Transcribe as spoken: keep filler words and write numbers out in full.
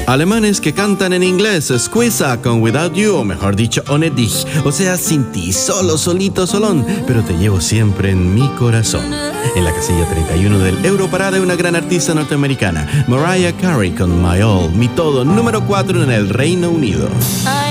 Alemanes que cantan en inglés, Squeeza con Without You, o mejor dicho, Ohne dich, o sea, sin ti, solo, solito, solón, pero te llevo siempre en mi corazón. En la casilla treinta y uno del Europarade, una gran artista norteamericana, Mariah Carey con My All, mi todo, número cuatro en el Reino Unido.